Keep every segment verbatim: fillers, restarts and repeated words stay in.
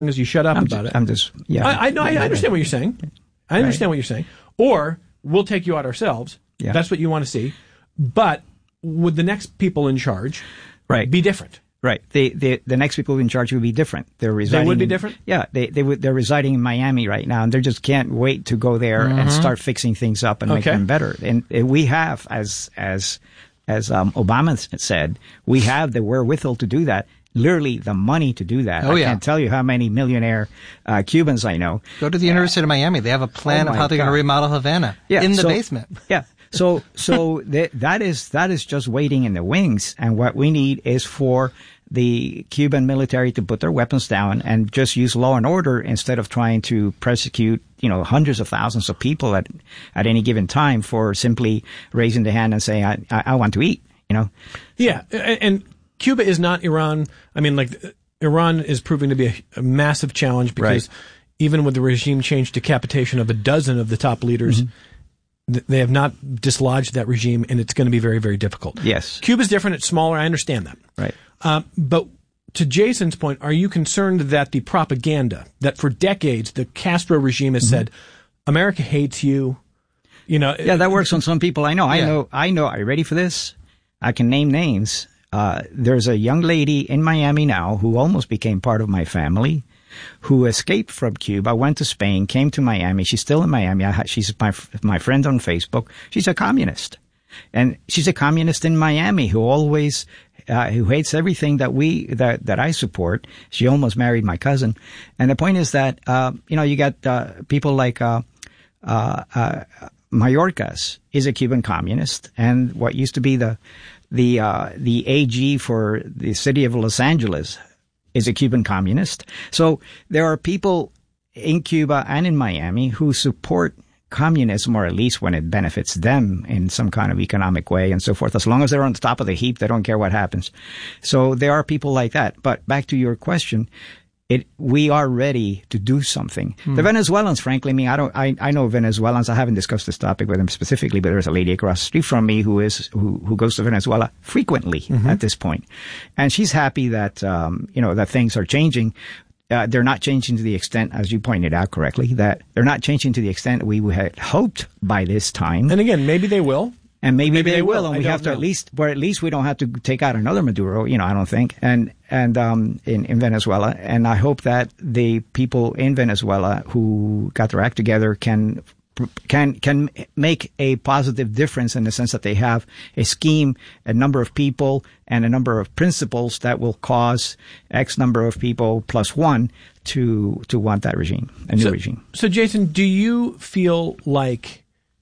as you shut up I'm about just, it. I'm just, yeah. I, I, no, I understand what you're saying. I understand Right. what you're saying. Or we'll take you out ourselves. Yeah. That's what you want to see. But would the next people in charge Right. be different? Right. The, the the next people in charge would be different. They're residing. They would be in- different? Yeah. They they would. They're residing in Miami right now, and they just can't wait to go there and start fixing things up and make Okay. them better. And, and we have, as as as um, Obama said, we have the wherewithal to do that. Literally, the money to do that. Oh, I yeah. can't tell you how many millionaire uh, Cubans I know. Go to the University of Miami. They have a plan Oh of my how they're going to God. remodel Havana Yeah, in the so- basement. Yeah. So, so that, that is, that is just waiting in the wings. And what we need is for the Cuban military to put their weapons down and just use law and order instead of trying to prosecute, you know, hundreds of thousands of people at, at any given time for simply raising the hand and saying, I, I, I want to eat, you know? Yeah. And, and Cuba is not Iran. I mean, like, Iran is proving to be a, a massive challenge because Right. even with the regime change decapitation of a dozen of the top leaders, th- they have not dislodged that regime, and it's going to be very, very difficult. Yes. Cuba's different. It's smaller. I understand that. Right. Um, but to Jason's point, are you concerned that the propaganda that for decades the Castro regime has said, America hates you, you know? Yeah, that works on some people I know. I Yeah. know, I know. Are you ready for this? I can name names. Uh, there's a young lady in Miami now who almost became part of my family, who escaped from Cuba, went to Spain, came to Miami. She's still in Miami. I, she's my my friend on Facebook. She's a communist, and she's a communist in Miami who always uh, who hates everything that we that that I support. She almost married my cousin, and the point is that uh, you know you got uh, people like uh, uh, uh, Mayorkas is a Cuban communist, and what used to be the the uh, the A G for the city of Los Angeles is a Cuban communist. So there are people in Cuba and in Miami who support communism, or at least when it benefits them in some kind of economic way and so forth. As long as they're on the top of the heap, they don't care what happens. So there are people like that. But back to your question, it, we are ready to do something. Hmm. The Venezuelans, frankly, I mean, I don't, I, I know Venezuelans. I haven't discussed this topic with them specifically, but there's a lady across the street from me who is, who, who goes to Venezuela frequently Mm-hmm. at this point. And she's happy that, um, you know, that things are changing. Uh, they're not changing to the extent, as you pointed out correctly, that they're not changing to the extent we had hoped by this time. And again, maybe they will. And maybe, Maybe they, they will, will. and I we don't have to know. at least, or at least we don't have to take out another Maduro, you know, I don't think, and, and, um, in, in Venezuela. And I hope that the people in Venezuela who got their act together can, can, can make a positive difference in the sense that they have a scheme, a number of people, and a number of principles that will cause X number of people plus one to, to want that regime, a new So, regime. so Jason, do you feel like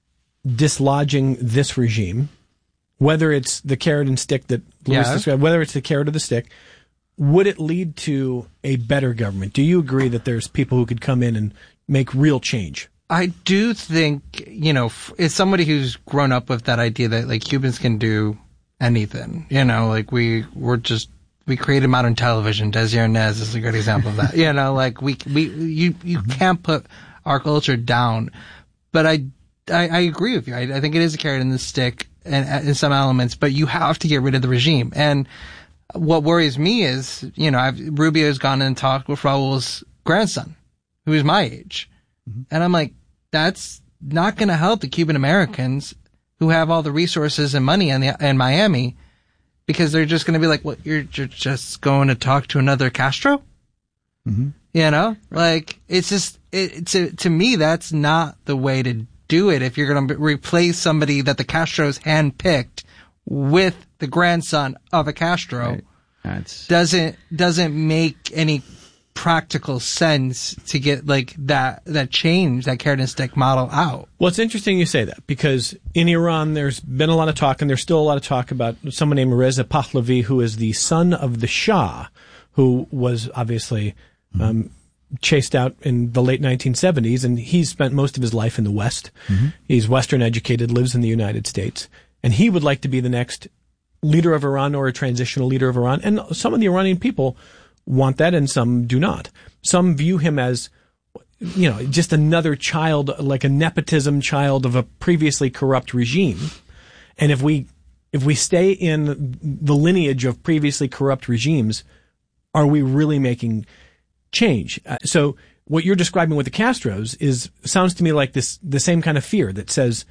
dislodging this regime, whether it's the carrot and stick that Luis Yeah. described, whether it's the carrot or the stick, would it lead to a better government? Do you agree that there's people who could come in and make real change? I do think, you know, f- as somebody who's grown up with that idea that like Cubans can do anything, you know, like we, we're just, we created modern television. Desi Arnaz is a good example of that. You know, like we, we, you, you can't put our culture down. But I, I, I agree with you. I, I think it is a carrot and the stick in, in some elements, but you have to get rid of the regime. And what worries me is, you know, I've, Rubio has gone and talked with Raul's grandson, who is my age. And I'm like, that's not going to help the Cuban Americans who have all the resources and money in, the, in Miami, because they're just going to be like, what, you're, you're just going to talk to another Castro? Mm-hmm. You know, like it's just, it, to, to me, that's not the way to do it. If you're going to replace somebody that the Castros handpicked with the grandson of a Castro, Right. That's, doesn't, doesn't make any practical sense to get like that, that change, that carrot and stick model out. Well, it's interesting you say that, because in Iran there's been a lot of talk, and there's still a lot of talk about someone named Reza Pahlavi, who is the son of the Shah, who was obviously um, chased out in the late nineteen seventies, and he's spent most of his life in the West. Mm-hmm. He's Western educated, lives in the United States, and he would like to be the next leader of Iran or a transitional leader of Iran. And some of the Iranian people want that, and some do not. Some view him as, you know, just another child, like a nepotism child of a previously corrupt regime. And if we, if we stay in the lineage of previously corrupt regimes, are we really making change. Uh, so what you're describing with the Castros is sounds to me like this the same kind of fear that says,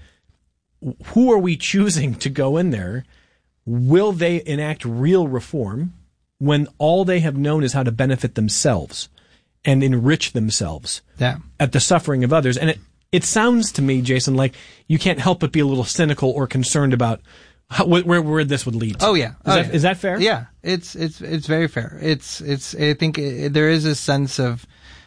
who are we choosing to go in there? Will they enact real reform when all they have known is how to benefit themselves and enrich themselves yeah. at the suffering of others? And it, it sounds to me, Jason, like you can't help but be a little cynical or concerned about how, where where this would lead to. Oh yeah, is, oh, that, yeah. is that fair? Yeah, it's it's it's very fair. It's it's I think it, there is a sense of,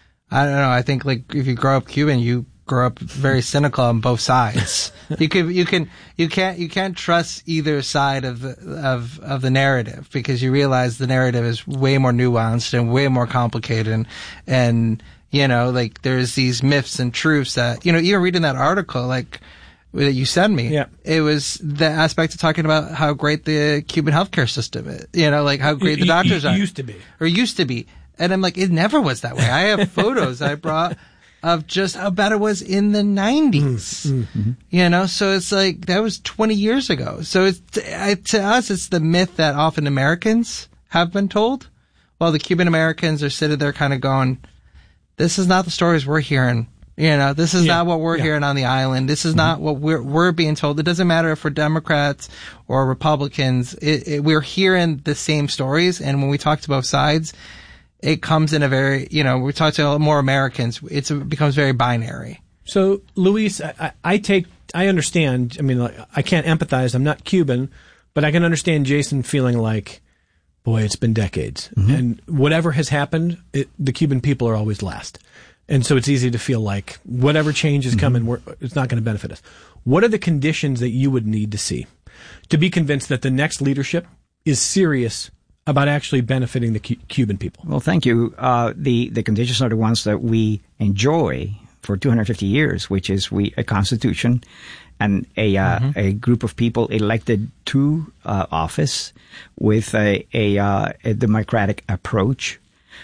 I don't know. I think like if you grow up Cuban, you grow up very cynical on both sides. you can you can you can't you can't trust either side of the of of the narrative, because you realize the narrative is way more nuanced and way more complicated, and, and you know, like there's these myths and truths that, you know, even reading that article like that you sent me, yeah. it was the aspect of talking about how great the Cuban healthcare system is, you know, like how great the doctors it, it are. Used to be. Or used to be. And I'm like, it never was that way. I have photos I brought of just how bad it was in the nineties. Mm-hmm. You know, so it's like, that was twenty years ago. So it's, I, to us, it's the myth that often Americans have been told, while the Cuban Americans are sitting there kind of going, this is not the stories we're hearing. You know, this is yeah, not what we're yeah. hearing on the island. This is mm-hmm. not what we're we're being told. It doesn't matter if we're Democrats or Republicans. It, it, we're hearing the same stories, and when we talk to both sides, it comes in a very, you know, we talk to more Americans. It's, it becomes very binary. So, Luis, I, I take, I understand. I mean, like, I can't empathize. I'm not Cuban, but I can understand Jason feeling like, boy, it's been decades, mm-hmm. and whatever has happened, it, the Cuban people are always last. And so it's easy to feel like whatever change is coming, mm-hmm. we're, it's not going to benefit us. What are the conditions that you would need to see to be convinced that the next leadership is serious about actually benefiting the C- Cuban people? Well, thank you. Uh, the, the conditions are the ones that we enjoy for two hundred fifty years, which is we a constitution and a uh, mm-hmm. a group of people elected to uh, office with a, a, uh, a democratic approach.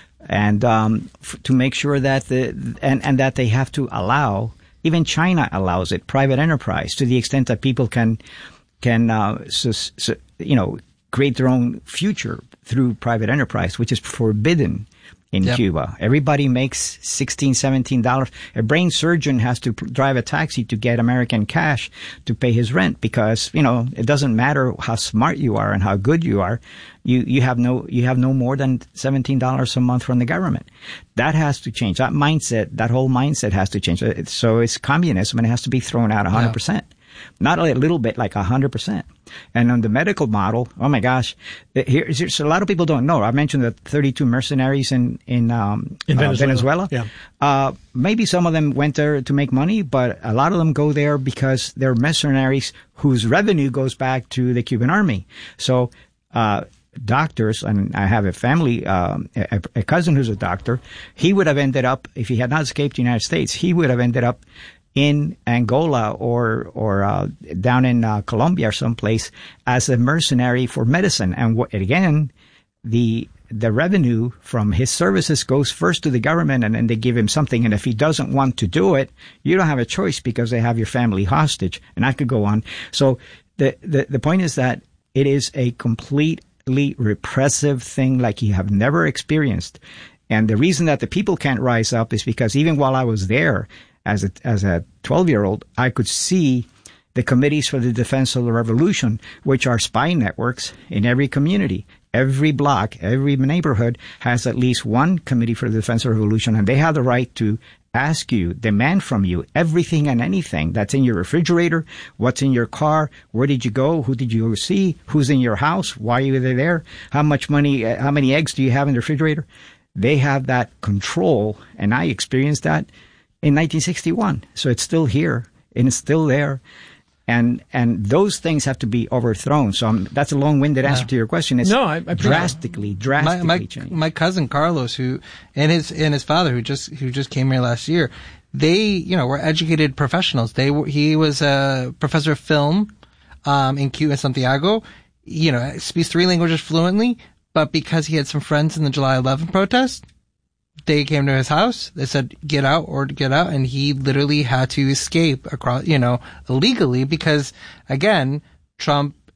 And um, f- to make sure that the and, and that they have to allow, even China allows it, private enterprise, to the extent that people can can uh, so, so, you know create their own future through private enterprise, which is forbidden in yep. Cuba. Everybody makes sixteen, seventeen dollars. A brain surgeon has to p- drive a taxi to get American cash to pay his rent, because, you know, it doesn't matter how smart you are and how good you are. You, you have no, you have no more than seventeen dollars a month from the government. That has to change. That mindset, that whole mindset has to change. So it's communism, and it has to be thrown out one hundred percent. Yeah. Not a little bit, like one hundred percent. And on the medical model, oh my gosh, here, here's, a lot of people don't know. I mentioned the thirty-two mercenaries in, in, um, in Venezuela. Uh, Venezuela. Yeah. Uh, maybe some of them went there to make money, but a lot of them go there because they're mercenaries whose revenue goes back to the Cuban army. So, uh, doctors, and I have a family, um, a, a cousin who's a doctor. He would have ended up, if he had not escaped the United States, he would have ended up in Angola or or uh, down in uh, Colombia or someplace as a mercenary for medicine. And what, again, the the revenue from his services goes first to the government, and then they give him something. And if he doesn't want to do it, you don't have a choice, because they have your family hostage. And I could go on. So the the, the point is that it is a completely repressive thing like you have never experienced. And the reason that the people can't rise up is because even while I was there, As a, as a twelve-year-old, I could see the committees for the defense of the revolution, which are spy networks in every community. Every block, every neighborhood has at least one committee for the defense of the revolution, and they have the right to ask you, demand from you everything and anything that's in your refrigerator, what's in your car, where did you go, who did you go see, who's in your house, why are you there, how much money, uh, how many eggs do you have in the refrigerator? They have that control, and I experienced that in nineteen sixty-one. So it's still here, and it's still there. And and those things have to be overthrown. So I'm, that's a long-winded answer yeah. to your question. It's no, I, I drastically, drastically my, my, changed. My cousin Carlos, who and his and his father, who just who just came here last year, they you know were educated professionals. They were, he was a professor of film um, in Cuba, Santiago. You know, speaks three languages fluently. But because he had some friends in the July eleventh protest, they came to his house. They said, get out or get out. And he literally had to escape across, you know, illegally, because, again, Trump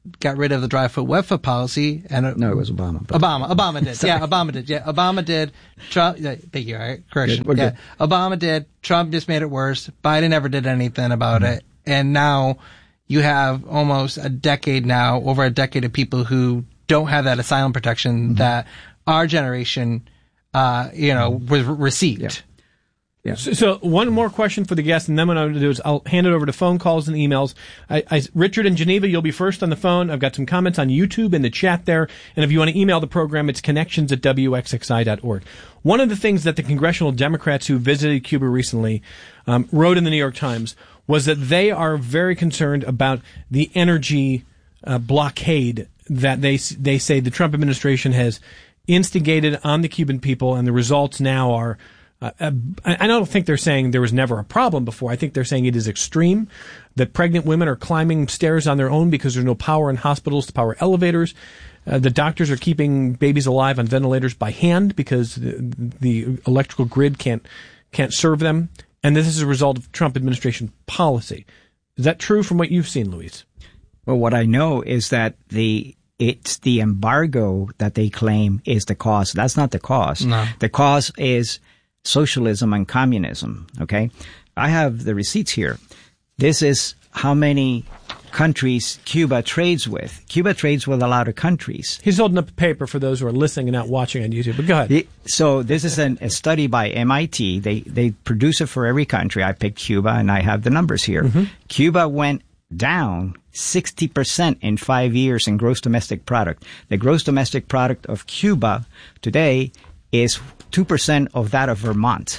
got rid of the dry foot, wet foot policy, and it, No, it was Obama. but- Obama, Obama did. Yeah, Obama did. Yeah, Obama did. Trump, yeah, thank you. All right, correction. Good, we're yeah, good. Obama did. Trump just made it worse. Biden never did anything about Mm-hmm. it, and now you have almost a decade now, over a decade of people who don't have that asylum protection Mm-hmm. that our generation, uh, you know, was received. Yeah. Yeah. So, so one more question for the guests, and then what I'm going to do is I'll hand it over to phone calls and emails. I, I, Richard in Geneva, you'll be first on the phone. I've got some comments on YouTube in the chat there. And if you want to email the program, it's connections at W X X I dot org. One of the things that the congressional Democrats who visited Cuba recently um, wrote in the New York Times was that they are very concerned about the energy uh, blockade that they they say the Trump administration has instigated on the Cuban people, and the results now are Uh, uh, I don't think they're saying there was never a problem before. I think they're saying it is extreme, that pregnant women are climbing stairs on their own because there's no power in hospitals to power elevators. Uh, the doctors are keeping babies alive on ventilators by hand because the, the electrical grid can't can't serve them. And this is a result of Trump administration policy. Is that true from what you've seen, Luis? Well, what I know is that the it's the embargo that they claim is the cause. That's not the cause. No. The cause is socialism and communism, okay? I have the receipts here. This is how many countries Cuba trades with. Cuba trades with a lot of countries. He's holding up a paper for those who are listening and not watching on YouTube, but go ahead. It- so this is an, a study by M I T. They they produce it for every country. I picked Cuba, and I have the numbers here. Cuba went down sixty percent in five years in gross domestic product. The gross domestic product of Cuba today is two percent of that of Vermont,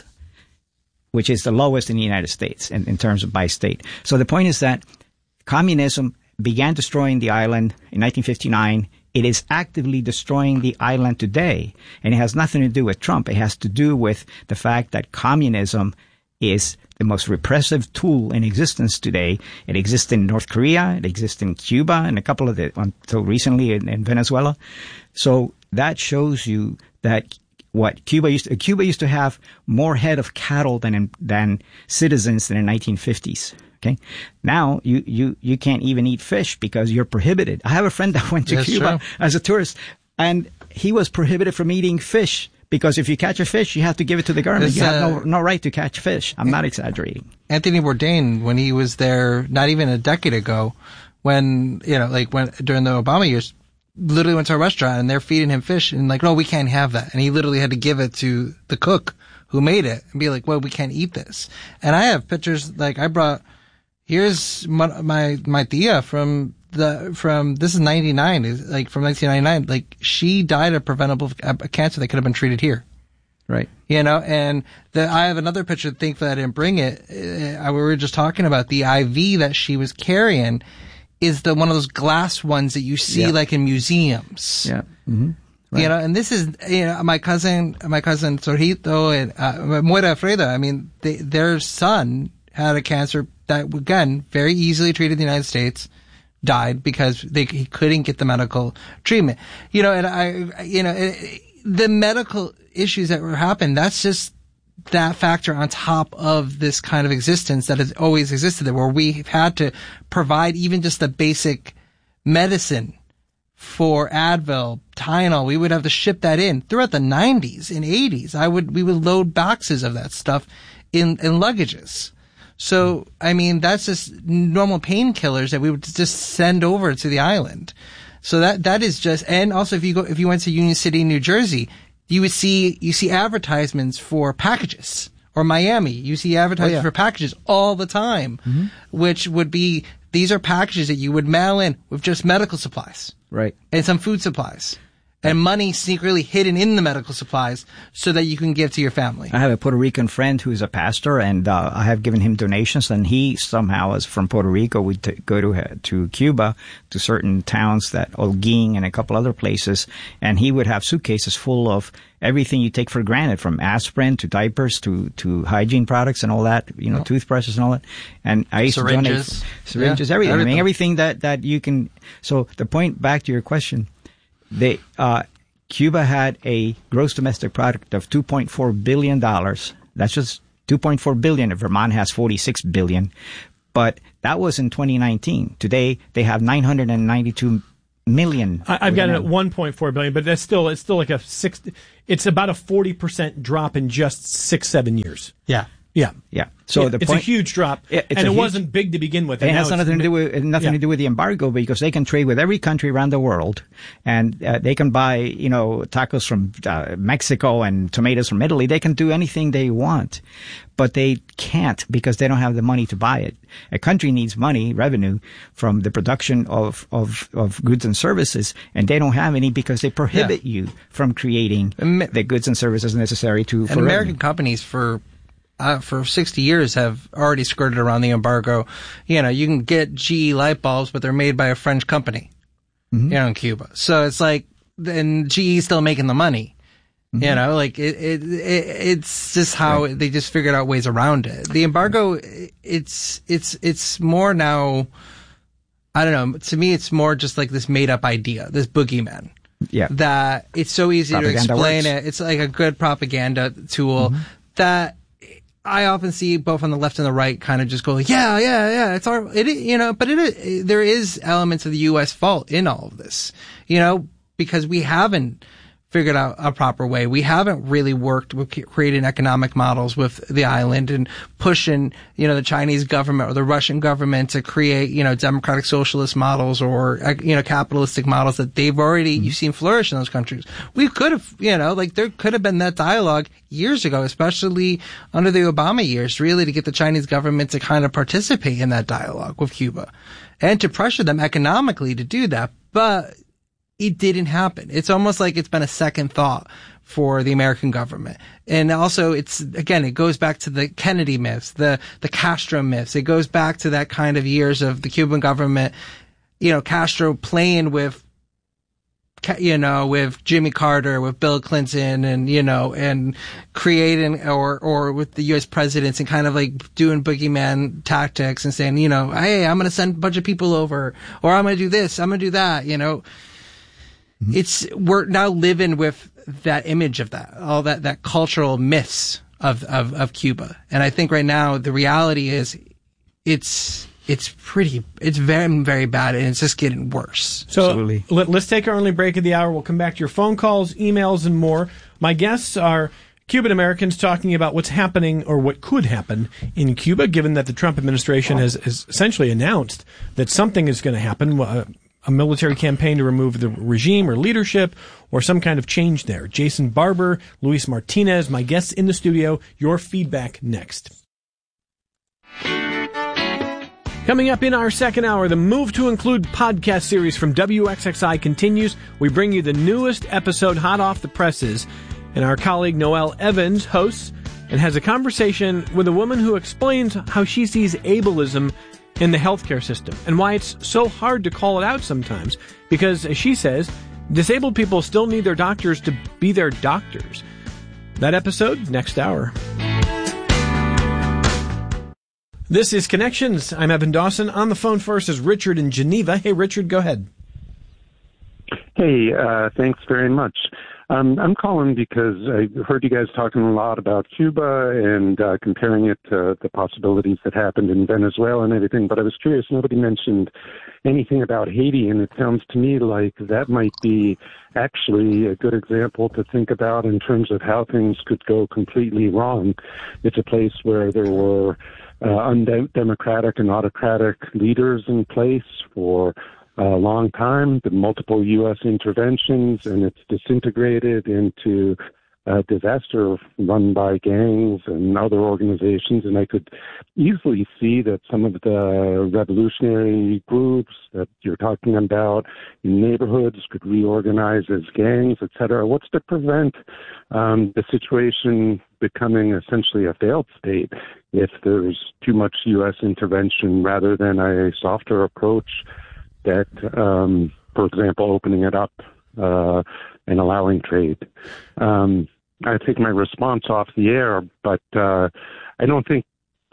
which is the lowest in the United States in, in terms of by state. So the point is that communism began destroying the island in nineteen fifty-nine. It is actively destroying the island today. And it has nothing to do with Trump. It has to do with the fact that communism is the most repressive tool in existence today. It exists in North Korea. It exists in Cuba and a couple of the, until recently in, in Venezuela. So that shows you that what Cuba used to, Cuba used to have more head of cattle than in, than citizens in the nineteen fifties. Okay. Now you, you, you can't even eat fish because you're prohibited. I have a friend that went to That's Cuba true. as a tourist, and he was prohibited from eating fish because if you catch a fish, you have to give it to the government. It's, You have uh, no, no right to catch fish. I'm not exaggerating. Anthony Bourdain, when he was there not even a decade ago, when, you know, like when during the Obama years, literally went to a restaurant and they're feeding him fish and like, no, we can't have that. And he literally had to give it to the cook who made it and be like, well, we can't eat this. And I have pictures, like I brought, here's my, my, my tia from the, from, this is ninety-nine, is like from nineteen ninety-nine, like she died of preventable uh, cancer that could have been treated here. Right. You know, and the, I have another picture. Thankfully, I didn't bring it. Uh, we were just talking about the I V that she was carrying is the one of those glass ones that you see Yeah. like in museums. Yeah. Mm-hmm. Right. You know, and this is, you know, my cousin, my cousin Sorrito and uh, Moira Freda. I mean, they, their son had a cancer that, again, very easily treated in the United States, died because they he couldn't get the medical treatment. You know, and I, you know, it, the medical issues that were happening, that's just that factor on top of this kind of existence that has always existed there, where we've had to provide even just the basic medicine for Advil, Tylenol. We would have to ship that in throughout the nineties and eighties. I would, we would load boxes of that stuff in, in luggages. So, I mean, that's just normal painkillers that we would just send over to the island. So that, that is just, and also if you go, if you went to Union City, New Jersey, you would see, you see advertisements for packages. Or Miami, you see advertisements Oh, yeah. for packages all the time, Mm-hmm. which would be, these are packages that you would mail in with just medical supplies Right. and some food supplies and money secretly hidden in the medical supplies so that you can give to your family. I have a Puerto Rican friend who's a pastor, and uh, I have given him donations. And he somehow is from Puerto Rico. Would t- go to uh, to Cuba to certain towns, that Holguín and a couple other places, and he would have suitcases full of everything you take for granted, from aspirin to diapers to to hygiene products and all that. You know, toothbrushes and all that. And I used Syringes. to donate syringes, Yeah, everything. I mean, everything. everything that that you can. So the point, back to your question. They, uh, Cuba had a gross domestic product of two point four billion dollars. That's just two point four billion dollars. Vermont has forty-six billion dollars. But that was in twenty nineteen. Today, they have nine hundred ninety-two million. I, I've got it at one point four billion, but that's still, it's still like a six, it's about a forty percent drop in just six, seven years. Yeah. Yeah. Yeah. So yeah, the it's point, a huge drop, it, and it huge, wasn't big to begin with. It has nothing to do with nothing yeah. to do with the embargo, because they can trade with every country around the world, and uh, they can buy, you know, tacos from uh, Mexico and tomatoes from Italy. They can do anything they want, but they can't because they don't have the money to buy it. A country needs money, revenue from the production of of, of goods and services, and they don't have any because they prohibit yeah. you from creating Amer- the goods and services necessary to. And for American revenue. companies for. Uh, for sixty years have already skirted around the embargo. You know, you can get G E light bulbs, but they're made by a French company, mm-hmm. you know, in Cuba. So it's like, and G E's still making the money. Mm-hmm. You know, like it, it, it it's just how right. they just figured out ways around it. The embargo, it's, it's, it's more now, I don't know, to me it's more just like this made up idea, this boogeyman. Yeah. That it's so easy propaganda to explain works. It. It's like a good propaganda tool mm-hmm. that, I often see both on the left and the right kind of just go, yeah, yeah, yeah, it's our, it, you know, but it is, there is elements of the U S fault in all of this, you know, because we haven't figured out a proper way. We haven't really worked with creating economic models with the island and pushing, you know, the Chinese government or the Russian government to create, you know, democratic socialist models or, you know, capitalistic models that they've already, mm-hmm. you've seen flourish in those countries. We could have, you know, like there could have been that dialogue years ago, especially under the Obama years, really to get the Chinese government to kind of participate in that dialogue with Cuba and to pressure them economically to do that. But it didn't happen. It's almost like it's been a second thought for the American government. And also it's, again, it goes back to the Kennedy myths, the, the Castro myths. It goes back to that kind of years of the Cuban government, you know, Castro playing with, you know, with Jimmy Carter, with Bill Clinton and, you know, and creating or, or with the U S presidents and kind of like doing boogeyman tactics and saying, you know, hey, I'm going to send a bunch of people over or I'm going to do this, I'm going to do that, you know. It's, we're now living with that image of that, all that, that cultural myths of, of, of Cuba. And I think right now the reality is it's, it's pretty, it's very, very bad and it's just getting worse. So Absolutely. Let, let's take our only break of the hour. We'll come back to your phone calls, emails, and more. My guests are Cuban Americans talking about what's happening or what could happen in Cuba, given that the Trump administration has, has essentially announced that something is going to happen. Uh, a military campaign to remove the regime or leadership or some kind of change there. Jason Barber, Luis Martinez, my guests in the studio. Your feedback next. Coming up in our second hour, the Move to Include podcast series from W X X I continues. We bring you the newest episode hot off the presses, and our colleague Noelle Evans hosts and has a conversation with a woman who explains how she sees ableism in the healthcare system and why it's so hard to call it out sometimes because, as she says, disabled people still need their doctors to be their doctors. That episode, next hour. This is Connections. I'm Evan Dawson. On the phone first is Richard in Geneva. Hey, Richard, go ahead. Hey, uh, thanks very much. Um, I'm calling because I heard you guys talking a lot about Cuba and uh, comparing it to the possibilities that happened in Venezuela and everything, but I was curious, nobody mentioned anything about Haiti, and it sounds to me like that might be actually a good example to think about in terms of how things could go completely wrong. It's a place where there were uh, undemocratic and autocratic leaders in place for a long time, the multiple U S interventions, and it's disintegrated into a disaster run by gangs and other organizations. And I could easily see that some of the revolutionary groups that you're talking about in neighborhoods could reorganize as gangs, et cetera. What's to prevent um, the situation becoming essentially a failed state if there's too much U S intervention rather than a softer approach that, um, for example, opening it up uh, and allowing trade? Um, I take my response off the air, but uh, I don't think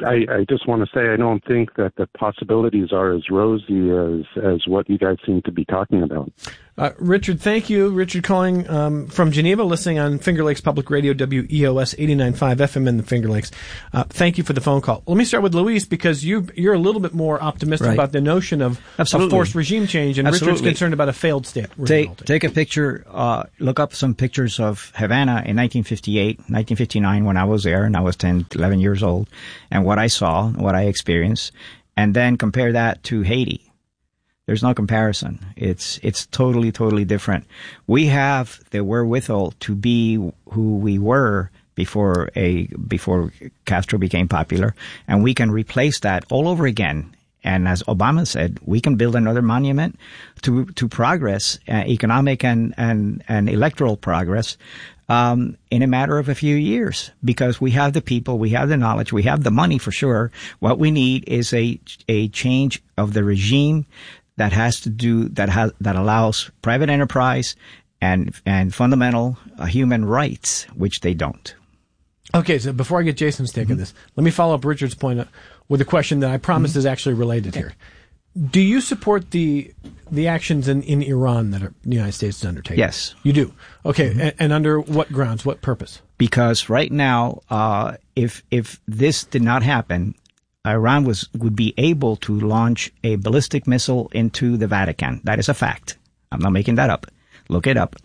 I, I just want to say I don't think that the possibilities are as rosy as, as what you guys seem to be talking about. Uh, Richard, thank you. Richard calling um, from Geneva, listening on Finger Lakes Public Radio, W E O S eighty-nine point five F M in the Finger Lakes. Uh, thank you for the phone call. Let me start with Luis, because you, you're a little bit more optimistic Right. about the notion of, of forced regime change, and Absolutely. Richard's concerned about a failed state. Take, take a picture, uh, look up some pictures of Havana in nineteen fifty-eight, nineteen fifty-nine, when I was there, and I was ten, eleven years old, and what I saw, what I experienced, and then compare that to Haiti. There's no comparison. It's it's totally, totally different. We have the wherewithal to be who we were before a before Castro became popular, and we can replace that all over again. And as Obama said, we can build another monument to to progress, uh, economic and and and electoral progress, um, in a matter of a few years, because we have the people, we have the knowledge, we have the money for sure. What we need is a a change of the regime that has to do that has that allows private enterprise and and fundamental uh, human rights, which they don't. Okay, so before I get Jason's take mm-hmm. on this, let me follow up Richard's point with a question that I promised mm-hmm. is actually related here. Do you support the the actions in, in Iran that are, the United States is undertaking? Yes. You do? Okay, Mm-hmm. and, and under what grounds, what purpose? Because right now, uh, if if this did not happen, Iran was would be able to launch a ballistic missile into the Vatican. That is a fact. I'm not making that up. Look it up.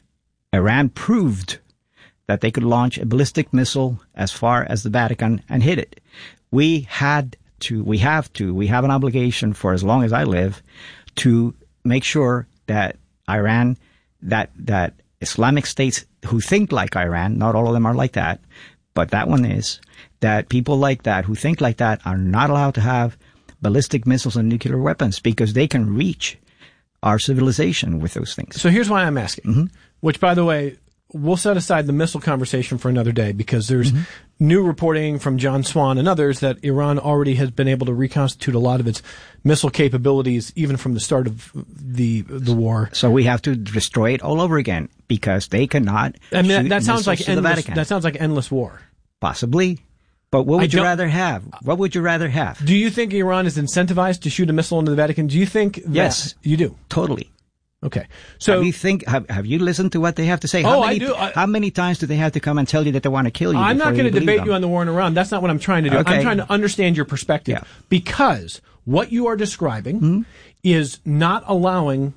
Iran proved that they could launch a ballistic missile as far as the Vatican and hit it. We had to, we have to, we have an obligation for as long as I live to make sure that Iran, that, that Islamic states who think like Iran, not all of them are like that, but that one is, that people like that who think like that are not allowed to have ballistic missiles and nuclear weapons, because they can reach our civilization with those things. So here's why I'm asking, mm-hmm. which, by the way, we'll set aside the missile conversation for another day, because there's mm-hmm. new reporting from John Swan and others that Iran already has been able to reconstitute a lot of its missile capabilities even from the start of the the war. So we have to destroy it all over again, because they cannot. I mean, that, that shoot sounds like to the endless. Vatican. That sounds like endless war. Possibly. But what would I you rather have? What would you rather have? Do you think Iran is incentivized to shoot a missile into the Vatican? Do you think that yes, you do? Totally. Okay. So have you think have, have you listened to what they have to say? How oh, many, I do. I, how many times do they have to come and tell you that they want to kill you? I'm not going to debate them? you on the war in Iran. That's not what I'm trying to do. Okay. I'm trying to understand your perspective, yeah. because what you are describing mm-hmm. is not allowing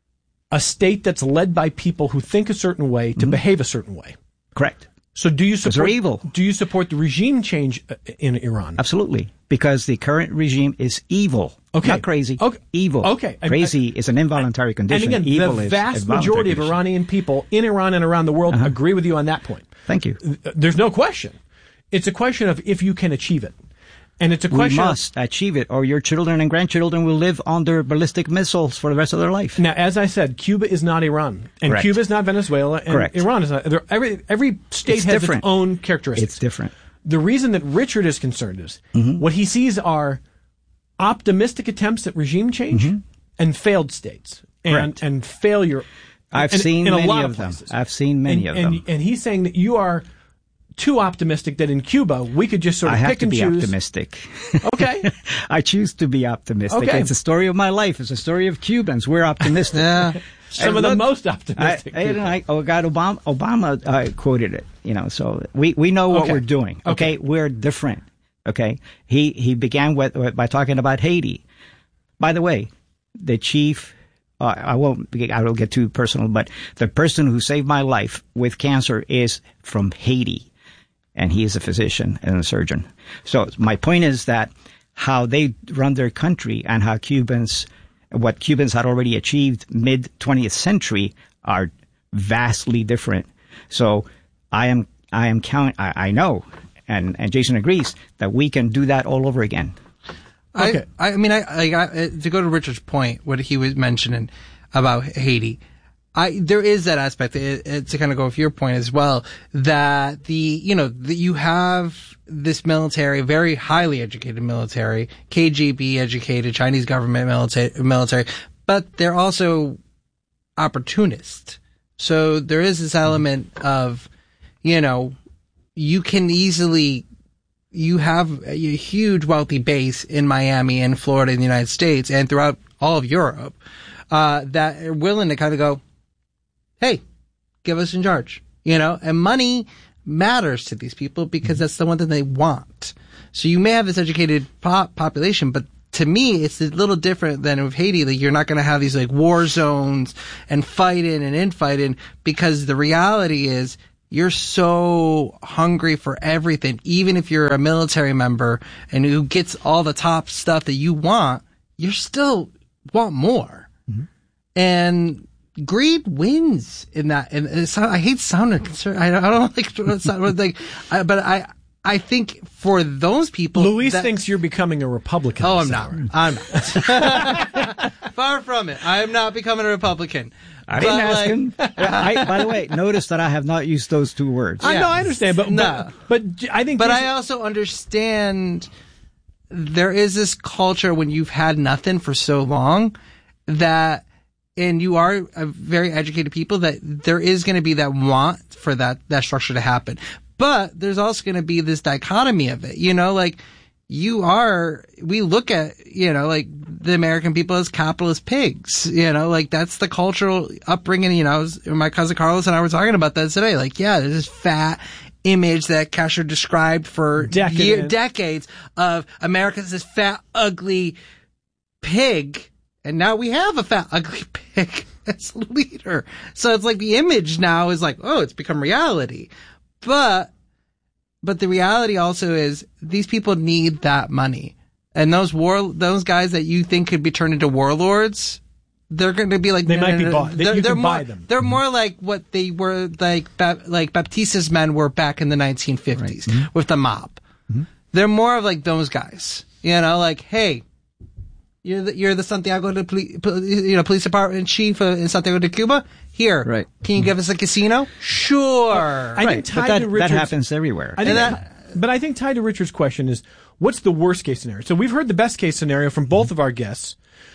a state that's led by people who think a certain way to mm-hmm. behave a certain way. Correct. So do you support they're evil. Do you support the regime change in Iran? Absolutely, because the current regime is evil. Okay. Not crazy. Okay. Evil. Okay. Crazy I, I, is an involuntary condition. And again, evil the is vast a majority of condition. Iranian people in Iran and around the world uh-huh. agree with you on that point. Thank you. There's no question. It's a question of if you can achieve it. And it's a question we must of, achieve it, or your children and grandchildren will live under ballistic missiles for the rest of their life. Now, as I said, Cuba is not Iran, and Correct. Cuba is not Venezuela, and Correct. Iran is not. Every every state it's has different. its own characteristics. It's different. The reason that Richard is concerned is mm-hmm. what he sees are optimistic attempts at regime change mm-hmm. and failed states and Correct. and failure. I've and, seen in many a lot of of them. places. I've seen many and, of and, them. And he's saying that you are too optimistic, that in Cuba we could just sort of I have pick to and be choose. Optimistic. Okay. I choose to be optimistic. Okay. It's a story of my life. It's a story of Cubans. We're optimistic. yeah. Some and of look, the most optimistic. I, I, I, oh God, Obama, Obama uh, quoted it. You know, so we, we know what okay. we're doing. Okay? okay, we're different. Okay, he he began with, by talking about Haiti. By the way, the chief. Uh, I won't. I don't get too personal, but the person who saved my life with cancer is from Haiti, and he is a physician and a surgeon. So my point is that how they run their country and how Cubans, what Cubans had already achieved mid twentieth century, are vastly different. So I am. I am count. I, I know, and and Jason agrees that we can do that all over again. Okay. I, I mean, I, I, I to go to Richard's point, what he was mentioning about Haiti, I there is that aspect it, it, to kind of go with your point as well, that the you know that you have this military, very highly educated military, K G B educated, Chinese government military, military, but they're also opportunists. So there is this element of, you know, you can easily you have a huge wealthy base in Miami and Florida in the United States and throughout all of Europe, uh, that are willing to kind of go, hey, give us in charge, you know, and money matters to these people because that's the one thing they want. So you may have this educated pop population, but to me, it's a little different than with Haiti. Like, you're not going to have these like war zones and fighting and infighting, because the reality is you're so hungry for everything. Even if you're a military member and who gets all the top stuff that you want, you still want more. Mm-hmm. And greed wins in that. And it's, I hate sounding concerned. I don't, I don't like sound like, I, but I. I think for those people, Luis that, thinks you're becoming a Republican. Oh, I'm not. I'm not. Far from it. I am not becoming a Republican. I didn't ask like, him. I, by the way, notice that I have not used those two words. I know, I understand, but no. but, but I think. But I also understand there is this culture when you've had nothing for so long that, and you are a very educated people, that there is going to be that want for that that structure to happen. But there's also going to be this dichotomy of it, you know, like you are, we look at, you know, like the American people as capitalist pigs, you know, like that's the cultural upbringing. You know, I was, my cousin Carlos and I were talking about that today. Like, yeah, there's this fat image that Kesher described for year, decades of America as this fat, ugly pig. And now we have a fat, ugly pig as a leader. So it's like the image now is like, oh, it's become reality. But, but the reality also is these people need that money. And those war, those guys that you think could be turned into warlords, they're going to be like, they no, might no, be no, bought. They're, you they're can more, buy them. They're more like what they were like, like Baptista's men were back in the nineteen fifties right. mm-hmm. with the mob. Mm-hmm. They're more of like those guys, you know, like, hey, You're the, you're the Santiago de Poli, you know, police department chief in Santiago de Cuba. Here, right. Can you give us a casino? Sure. Uh, I right. think tied but that, to Richard's, that happens everywhere. I think that, but I think tied to Richard's question is, what's the worst case scenario? So we've heard the best case scenario from both of our guests,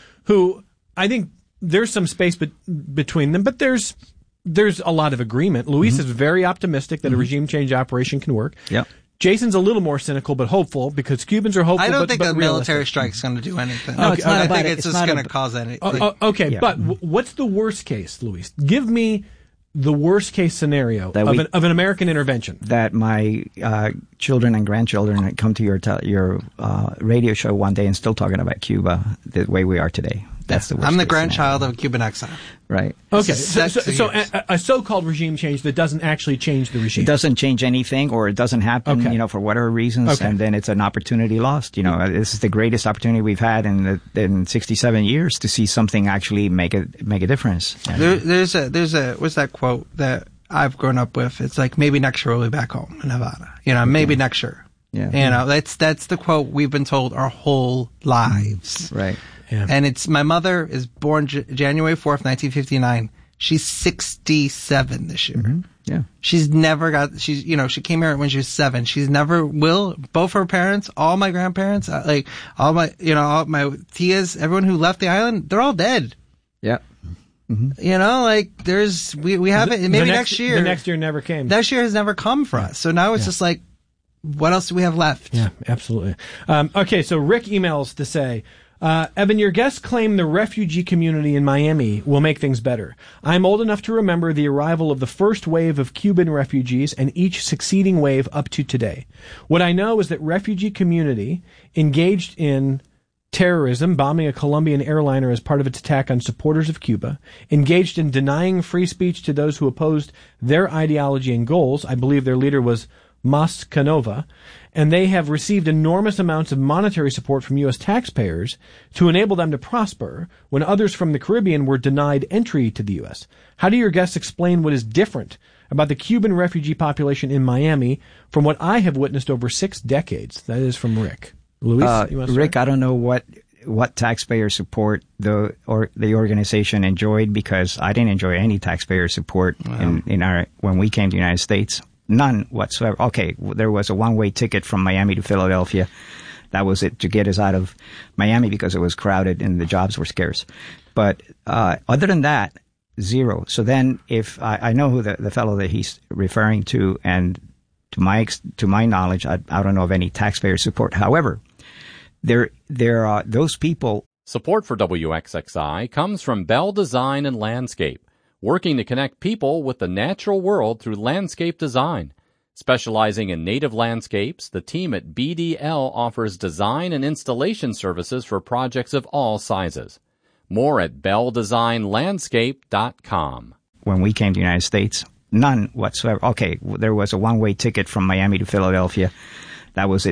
who I think there's some space be- between them, but there's there's a lot of agreement. Luis mm-hmm. is very optimistic that mm-hmm. a regime change operation can work. Yeah. Jason's a little more cynical, but hopeful, because Cubans are hopeful. I don't but, think but a realistic. military strike's going to do anything. No, okay. it's not I about think it. it's, it's just going to a, cause anything. Oh, oh, okay, yeah. but w- what's the worst case, Luis? Give me the worst case scenario of, we, an, of an American intervention. That my uh, children and grandchildren come to your te- your uh, radio show one day and still talking about Cuba the way we are today. That's the worst I'm the case grandchild scenario. of Cuban exile. Right. Okay. So, so, so a, a so-called regime change that doesn't actually change the regime. It doesn't change anything, or it doesn't happen, okay. you know, for whatever reasons, okay. and then it's an opportunity lost. You know, this is the greatest opportunity we've had in the, in sixty-seven years to see something actually make a make a difference. There, there's a there's a what's that quote that I've grown up with? It's like, maybe next year we'll be back home in Nevada. You know, okay. maybe next year. Yeah. You know, that's that's the quote we've been told our whole lives. Right. Yeah. And it's, my mother is born J- January fourth, nineteen fifty-nine. She's sixty-seven this year. Mm-hmm. Yeah. She's never got, she's, you know, she came here when she was seven. She's never will, both her parents, all my grandparents, uh, like all my, you know, all my tias, everyone who left the island, they're all dead. Yeah. Mm-hmm. You know, like there's, we, we haven't, maybe the next, next year. The next year never came. Next year has never come for us. So now it's yeah. just like, what else do we have left? Yeah, absolutely. Um, okay, so Rick emails to say, Uh, Evan, your guests claim the refugee community in Miami will make things better. I'm old enough to remember the arrival of the first wave of Cuban refugees and each succeeding wave up to today. What I know is that refugee community engaged in terrorism, bombing a Colombian airliner as part of its attack on supporters of Cuba, engaged in denying free speech to those who opposed their ideology and goals. I believe their leader was Mas Canova, and they have received enormous amounts of monetary support from U S taxpayers to enable them to prosper when others from the Caribbean were denied entry to the U S. How do your guests explain what is different about the Cuban refugee population in Miami from what I have witnessed over six decades? That is from Rick. Luis, uh, you want to Rick, start? I don't know what what taxpayer support the or the organization enjoyed, because I didn't enjoy any taxpayer support wow. in, in our when we came to the United States. None whatsoever. Okay, there was a one-way ticket from Miami to Philadelphia. That was it, to get us out of Miami because it was crowded and the jobs were scarce. But uh, other than that, zero. So then if I, I know who the, the fellow that he's referring to, and To my ex- to my knowledge, I, I don't know of any taxpayer support. However, there there are those people. Support for W X X I comes from Bell Design and Landscape, working to connect people with the natural world through landscape design. Specializing in native landscapes, the team at B D L offers design and installation services for projects of all sizes. More at bell design landscape dot com. When we came to the United States, none whatsoever. Okay, there was a one-way ticket from Miami to Philadelphia. That was it.